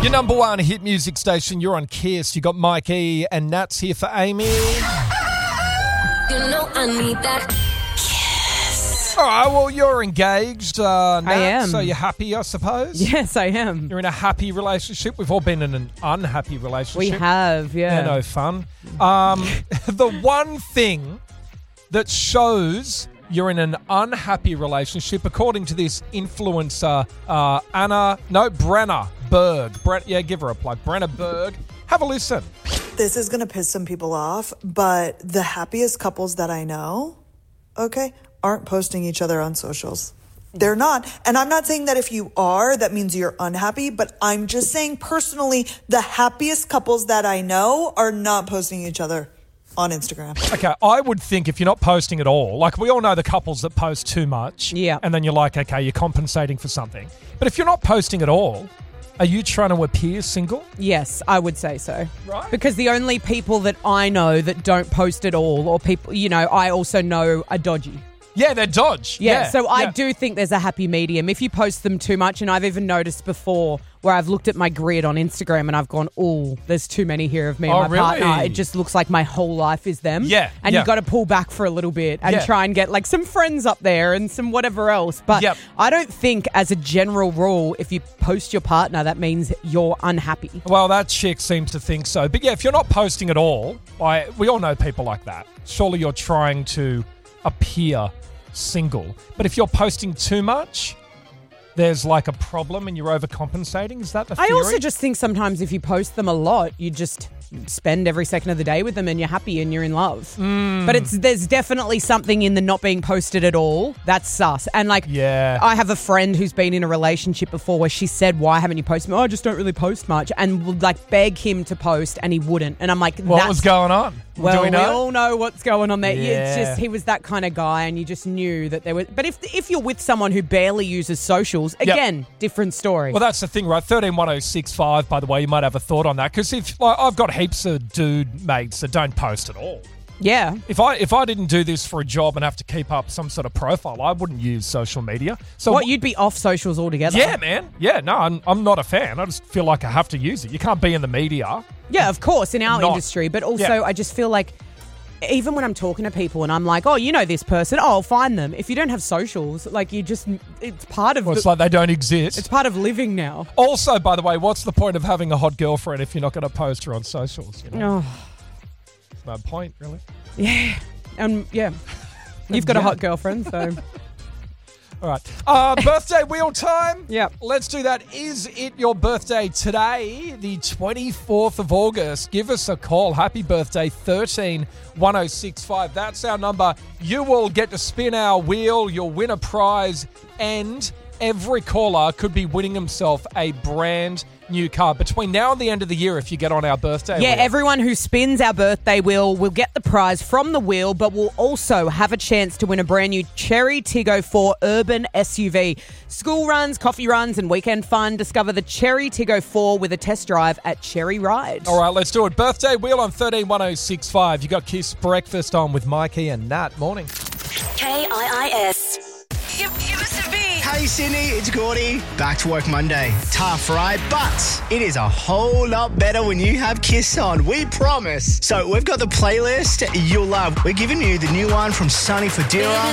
Your number one hit music station, you're on Kiss. You got Mike E and Nat's here for Amy. You know I need that Kiss. All right, well, you're engaged, Nat. I am. So you're happy, I suppose? Yes, I am. You're in a happy relationship. We've all been in an unhappy relationship. We have, yeah. They're no fun. The one thing that shows you're in an unhappy relationship, according to this influencer, Brenna Berg. Give her a plug. Brenna Berg. Have a listen. This is going to piss some people off, but the happiest couples that I know, aren't posting each other on socials. They're not. And I'm not saying that if you are, that means you're unhappy, but I'm just saying personally, the happiest couples that I know are not posting each other on Instagram. Okay, I would think if you're not posting at all, like we all know the couples that post too much, Yeah. and then you're like, okay, you're compensating for something. But if you're not posting at all, are you trying to appear single? Yes, I would say so. Right. Because the only people that I know that don't post at all, or people, I also know are dodgy. Yeah, they're dodge. Yeah, so I do think there's a happy medium. If you post them too much, and I've even noticed before where I've looked at my grid on Instagram and I've gone, oh, there's too many here of me and my really? partner. It just looks like my whole life is them. Yeah, And yeah. you've got to pull back for a little bit and try and get like some friends up there and some whatever else. But I don't think as a general rule, if you post your partner, that means you're unhappy. Well, that chick seems to think so. But yeah, if you're not posting at all, we all know people like that. Surely you're trying to appear single. But if you're posting too much, there's like a problem and you're overcompensating. Is that the theory? I also just think sometimes if you post them a lot, you just spend every second of the day with them and you're happy and you're in love. But there's definitely something in the not being posted at all. That's sus. And I have a friend who's been in a relationship before where she said, why haven't you posted? Oh, I just don't really post much. And would beg him to post and he wouldn't. And I'm like, what was going on? Well, Do we know? We all know what's going on there. Yeah. It's just he was that kind of guy, and you just knew that there was. But if you're with someone who barely uses socials, again, different story. Well, that's the thing, right? 131065, by the way, you might have a thought on that, because if I've got heaps of dude mates that don't post at all. Yeah. If I didn't do this for a job and have to keep up some sort of profile, I wouldn't use social media. So you'd be off socials altogether? Yeah, man. Yeah, no, I'm not a fan. I just feel like I have to use it. You can't be in the media. Yeah, of course, in our industry. But also, I just feel like even when I'm talking to people and I'm like, oh, you know this person, I'll find them. If you don't have socials, it's part of... Well, it's like they don't exist. It's part of living now. Also, by the way, what's the point of having a hot girlfriend if you're not going to post her on socials? You know? Oh. No point, really. Yeah. You've got a hot girlfriend, so... All right. Birthday wheel time? Yep. Let's do that. Is it your birthday today, the 24th of August? Give us a call. Happy birthday, 131065. That's our number. You will get to spin our wheel. You'll win a prize. And every caller could be winning himself a brand new car between now and the end of the year if you get on our birthday wheel. Everyone who spins our birthday wheel will get the prize from the wheel, but will also have a chance to win a brand new Cherry Tiggo 4 urban SUV. School runs, coffee runs, and weekend fun. Discover the Cherry Tiggo 4 with a test drive at Cherry Ride. All right, let's do it. Birthday wheel on 131065. You got Kiss Breakfast on with Mikey and Nat. Morning. KIIS. You used to be. Hey Sydney, it's Gordy. Back to work Monday. Tough, right? But it is a whole lot better when you have Kiss on. We promise. So we've got the playlist you'll love. We're giving you the new one from Sonny Fodera.